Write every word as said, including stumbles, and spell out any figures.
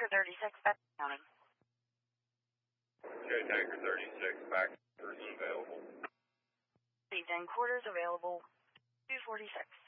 Tanker thirty-six, back counting. Okay, Tanker thirty-six, back person available. Received in quarters available, two forty-six.